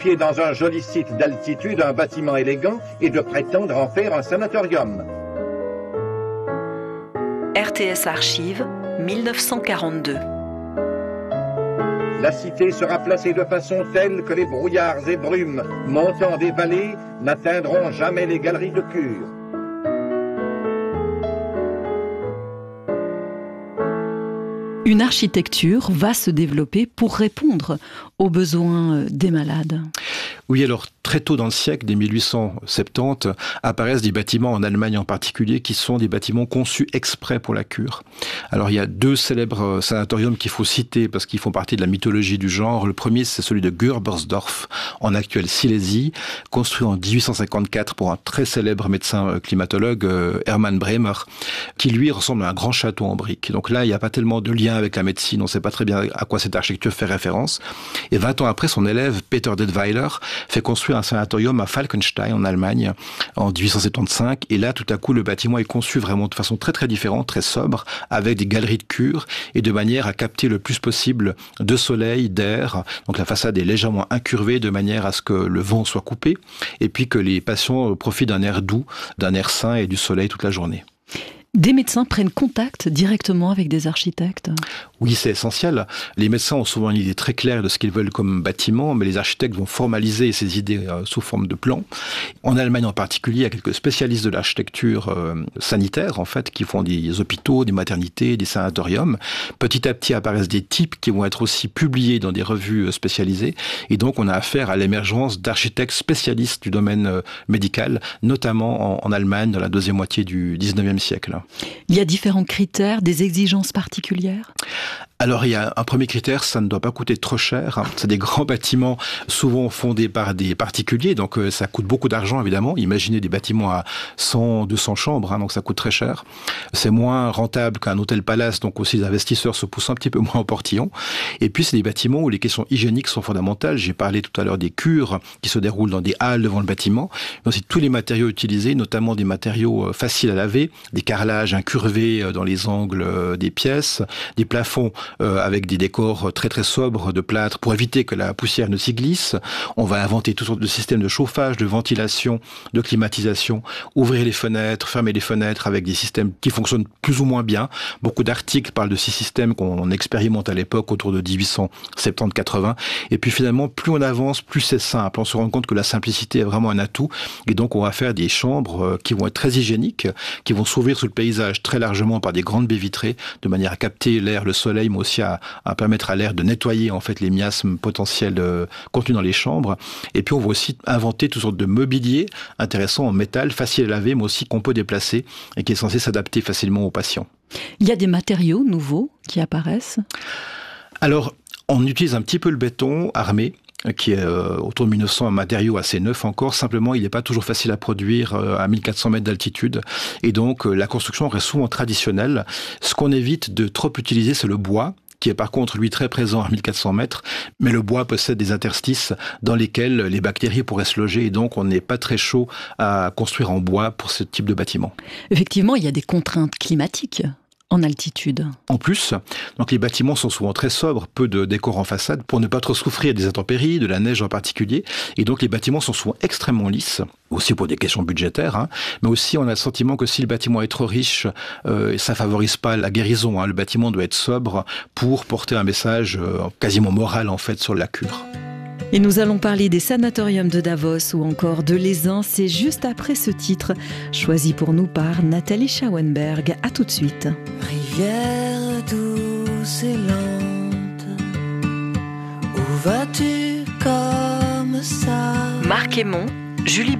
Pied dans un joli site d'altitude, un bâtiment élégant et de prétendre en faire un sanatorium. RTS Archives, 1942. La cité sera placée de façon telle que les brouillards et brumes montant des vallées n'atteindront jamais les galeries de Cure. Une architecture va se développer pour répondre aux besoins des malades. Oui, alors très tôt dans le siècle, dès 1870, apparaissent des bâtiments en Allemagne en particulier qui sont des bâtiments conçus exprès pour la cure. Alors il y a deux célèbres sanatoriums qu'il faut citer parce qu'ils font partie de la mythologie du genre. Le premier, c'est celui de Gürbersdorf, en actuelle Silésie, construit en 1854 pour un très célèbre médecin climatologue, Hermann Bremer, qui lui ressemble à un grand château en briques. Donc là, il n'y a pas tellement de lien avec la médecine, on ne sait pas très bien à quoi cette architecture fait référence. Et 20 ans après, son élève, Peter Detweiler, fait construire un sanatorium à Falkenstein en Allemagne en 1875. Et là, tout à coup, le bâtiment est conçu vraiment de façon très très différente, très sobre, avec des galeries de cure et de manière à capter le plus possible de soleil, d'air. Donc la façade est légèrement incurvée de manière à ce que le vent soit coupé et puis que les patients profitent d'un air doux, d'un air sain et du soleil toute la journée. Des médecins prennent contact directement avec des architectes. Oui, c'est essentiel. Les médecins ont souvent une idée très claire de ce qu'ils veulent comme bâtiment, mais les architectes vont formaliser ces idées sous forme de plans. En Allemagne en particulier, il y a quelques spécialistes de l'architecture sanitaire, en fait, qui font des hôpitaux, des maternités, des sanatoriums. Petit à petit apparaissent des types qui vont être aussi publiés dans des revues spécialisées. Et donc, on a affaire à l'émergence d'architectes spécialistes du domaine médical, notamment en Allemagne dans la deuxième moitié du 19e siècle. Il y a différents critères, des exigences particulières ? Alors, il y a un premier critère, ça ne doit pas coûter trop cher. C'est des grands bâtiments, souvent fondés par des particuliers, donc ça coûte beaucoup d'argent, évidemment. Imaginez des bâtiments à 100, 200 chambres, donc ça coûte très cher. C'est moins rentable qu'un hôtel-palace, donc aussi les investisseurs se poussent un petit peu moins au portillon. Et puis, c'est des bâtiments où les questions hygiéniques sont fondamentales. J'ai parlé tout à l'heure des cures qui se déroulent dans des halles devant le bâtiment, mais aussi tous les matériaux utilisés, notamment des matériaux faciles à laver, des carrelages incurvés dans les angles des pièces, des plafonds avec des décors très très sobres de plâtre pour éviter que la poussière ne s'y glisse. On va inventer toutes sortes de systèmes de chauffage, de ventilation, de climatisation, ouvrir les fenêtres, fermer les fenêtres avec des systèmes qui fonctionnent plus ou moins bien. Beaucoup d'articles parlent de ces systèmes qu'on expérimente à l'époque autour de 1870-80. Et puis finalement, plus on avance, plus c'est simple. On se rend compte que la simplicité est vraiment un atout. Et donc on va faire des chambres qui vont être très hygiéniques, qui vont s'ouvrir sur le paysage très largement par des grandes baies vitrées, de manière à capter l'air, le soleil, mais aussi à permettre à l'air de nettoyer en fait les miasmes potentiels contenus dans les chambres. Et puis on va aussi inventer toutes sortes de mobilier intéressant en métal, facile à laver, mais aussi qu'on peut déplacer et qui est censé s'adapter facilement aux patients. Il y a des matériaux nouveaux qui apparaissent ? Alors, on utilise un petit peu le béton armé, qui est autour de 1900, un matériau assez neuf encore. Simplement, il n'est pas toujours facile à produire à 1400 mètres d'altitude. Et donc, la construction reste souvent traditionnelle. Ce qu'on évite de trop utiliser, c'est le bois, qui est par contre, lui, très présent à 1400 mètres. Mais le bois possède des interstices dans lesquels les bactéries pourraient se loger. Et donc, on n'est pas très chaud à construire en bois pour ce type de bâtiment. Effectivement, il y a des contraintes climatiques en altitude. En plus, donc les bâtiments sont souvent très sobres, peu de décors en façade, pour ne pas trop souffrir des intempéries, de la neige en particulier. Et donc les bâtiments sont souvent extrêmement lisses, aussi pour des questions budgétaires, mais aussi on a le sentiment que si le bâtiment est trop riche, ça favorise pas la guérison. Le bâtiment doit être sobre pour porter un message quasiment moral en fait sur la cure. Et nous allons parler des sanatoriums de Davos ou encore de l'Aisin. C'est juste après ce titre, choisi pour nous par Nathalie Schauenberg. À tout de suite. Rivière douce et lente, où vas-tu comme ça ? Marc Aymon, Julie